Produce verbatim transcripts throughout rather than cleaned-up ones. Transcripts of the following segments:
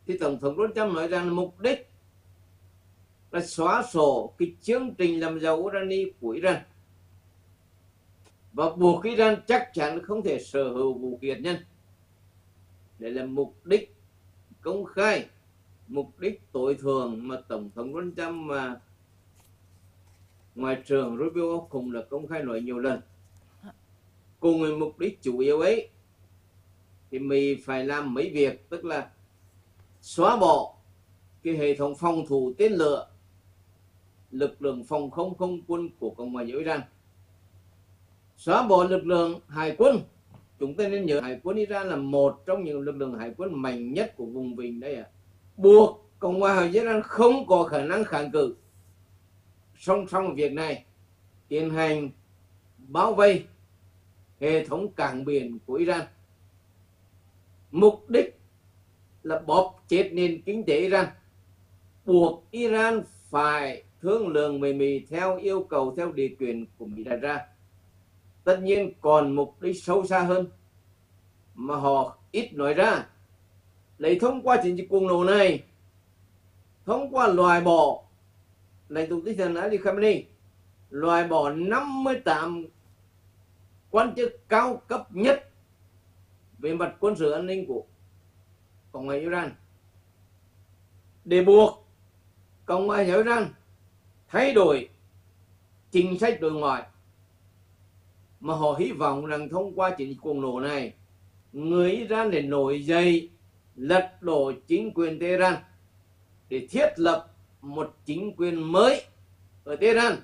thì Tổng thống Donald Trump nói rằng mục đích là xóa sổ cái chương trình làm dầu urani của Iran và buộc Iran chắc chắn không thể sở hữu vũ khí hạt nhân. Đây là mục đích công khai, mục đích tối thượng mà Tổng thống Donald Trump và Ngoại trưởng Rubio cùng là công khai nói nhiều lần. Cùng với mục đích chủ yếu ấy thì Mỹ phải làm mấy việc, tức là xóa bỏ cái hệ thống phòng thủ tên lửa, lực lượng phòng không không quân của Cộng hòa Iran, xóa bỏ lực lượng hải quân. Chúng ta nên nhớ hải quân Iran là một trong những lực lượng hải quân mạnh nhất của vùng vịnh đấy ạ. À. Buộc Cộng hòa Iran không có khả năng kháng cự. Song song việc này, tiến hành bao vây hệ thống cảng biển của Iran. Mục đích là bóp chết nền kinh tế Iran, buộc Iran phải thương lượng với Mỹ theo yêu cầu, theo điều kiện của Mỹ đặt ra. Tất nhiên còn mục đích sâu xa hơn mà họ ít nói ra, lấy thông qua chiến dịch cuồng nổ này, thông qua loại bỏ lãnh tụ tinh thần Ali Khamenei, loại bỏ năm mươi tám quan chức cao cấp nhất về mặt quân sự an ninh của Cộng hòa Iran, để buộc Cộng hòa Iran thay đổi chính sách đối ngoại. Mà họ hy vọng rằng thông qua chiến dịch cuồng nổ này, người Iran để nổi dậy, lật đổ chính quyền Tehran để thiết lập một chính quyền mới ở Tehran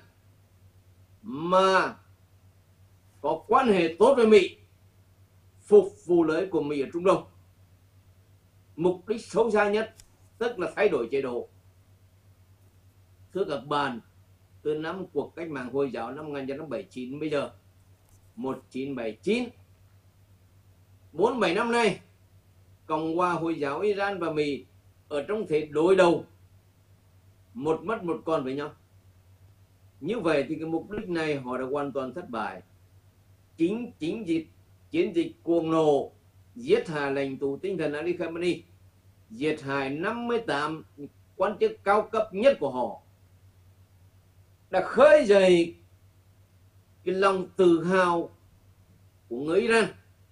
mà có quan hệ tốt với Mỹ, phục vụ lợi của Mỹ ở Trung Đông. Mục đích sâu xa nhất tức là thay đổi chế độ. Thưa các bạn, từ năm cuộc cách mạng Hồi giáo năm một nghìn chín trăm bảy mươi chín bây giờ, một nghìn chín trăm bảy mươi chín, bốn mươi bảy năm nay, Cộng hòa Hồi giáo Iran và Mỹ ở trong thế đối đầu, một mất một còn với nhau. Như vậy thì cái mục đích này họ đã hoàn toàn thất bại. Chính chính dịch chiến dịch cuồng nổ giết hại lãnh tụ tinh thần Ali Khamenei, diệt hại năm mươi tám quan chức cao cấp nhất của họ, đã khơi dậy cái lòng tự hào của người Iran,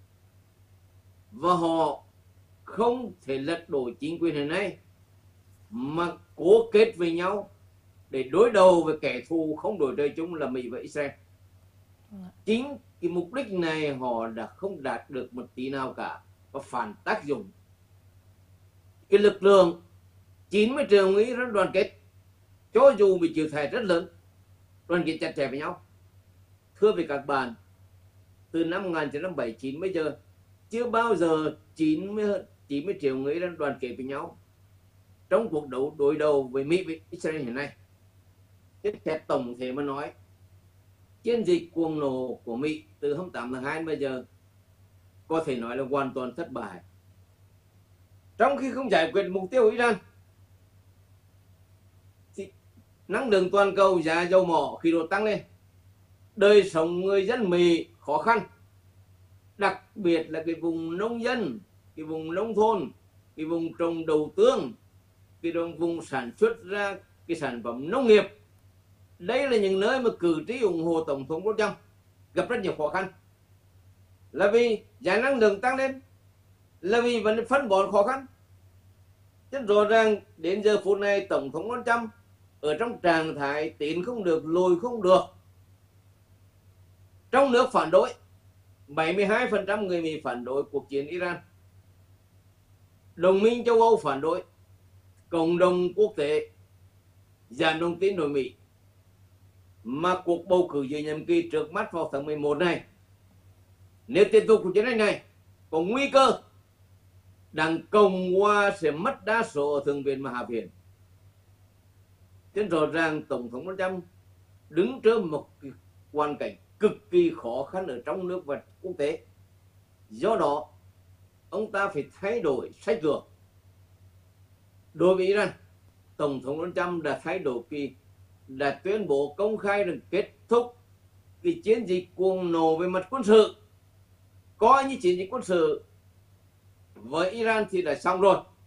và họ không thể lật đổ chính quyền hiện nay mà cố kết với nhau để đối đầu với kẻ thù không đổi trời chung là Mỹ và Israel. Chính cái mục đích này họ đã không đạt được một tí nào cả và phản tác dụng. Cái lực lượng chín mươi triệu người Iran đoàn kết, cho dù bị chịu thiệt rất lớn, đoàn kết chặt chẽ với nhau. Thưa với các bạn, từ năm một nghìn chín trăm bảy mươi chín bây giờ, chưa bao giờ chín mươi triệu người Iran đoàn kết với nhau trong cuộc đấu đối đầu với Mỹ với Israel hiện nay. Tiếp theo tổng thể mà nói, chiến dịch cuồng nổ của Mỹ từ hôm tám tháng hai bây giờ có thể nói là hoàn toàn thất bại. Trong khi không giải quyết mục tiêu của Iran, thì năng lượng toàn cầu, giá dầu mỏ, khí đốt tăng lên, đời sống người dân Mỹ khó khăn, đặc biệt là cái vùng nông dân, cái vùng nông thôn, cái vùng trồng đậu tương, cái vùng sản xuất ra cái sản phẩm nông nghiệp. Đây là những nơi mà cử tri ủng hộ Tổng thống Donald Trump gặp rất nhiều khó khăn, là vì giá năng lượng tăng lên, là vì vấn đề phân bón khó khăn. Chứ rõ ràng đến giờ phút này Tổng thống Donald Trump ở trong trạng thái tiến không được, lùi không được. Trong nước phản đối, bảy mươi hai phần trăm người Mỹ phản đối cuộc chiến Iran, đồng minh châu Âu phản đối, cộng đồng quốc tế giảm đồng tin đối Mỹ. Mà cuộc bầu cử giữa nhiệm kỳ trước mắt vào tháng mười một này, nếu tiếp tục cuộc chiến tranh này, có nguy cơ Đảng Cộng hòa sẽ mất đa số ở Thượng viện và Hạ viện. Thế rõ ràng Tổng thống Donald Trump đứng trước một hoàn cảnh cực kỳ khó khăn ở trong nước và quốc tế. Do đó, ông ta phải thay đổi sách lược. Đối với Iran, Tổng thống Donald Trump đã thay đổi kỳ, đã tuyên bố công khai rằng kết thúc cái chiến dịch cuồng nổ về mặt quân sự, coi như chiến dịch quân sự với Iran thì đã xong rồi.